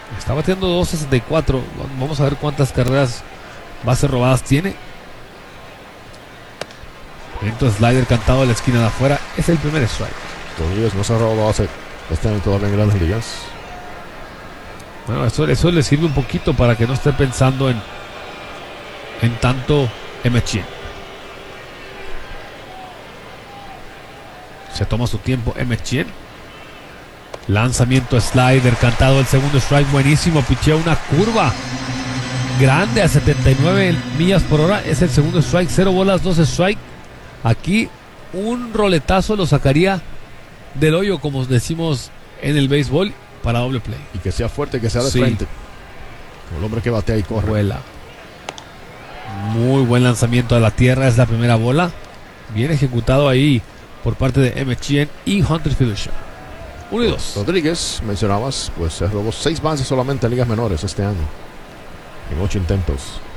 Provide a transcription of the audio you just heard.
Está bateando 2.64. Vamos a ver cuántas carreras bases robadas tiene. Entonces slider cantado de la esquina de afuera. Es el primer strike. Rodríguez no se ha robado base este año todavía en Grandes Ligas. Bueno, eso le sirve un poquito para que no esté pensando en tanto Emmett. Se toma su tiempo Emmett. Lanzamiento slider cantado, el segundo strike, buenísimo. Pichea una curva grande a 79 millas por hora. Es el segundo strike, 0 bolas, 2 strike. Aquí un roletazo lo sacaría del hoyo, como decimos en el béisbol, para doble play. Y que sea fuerte, que sea de frente. Como el hombre que batea y corre. Vuela. Muy buen lanzamiento a la tierra, es la primera bola. Bien ejecutado ahí por parte de Emmett y Hunter Fiducia. 1 y 2. Rodríguez, mencionabas, pues se robó 6 bases solamente en ligas menores este año, en 8 intentos.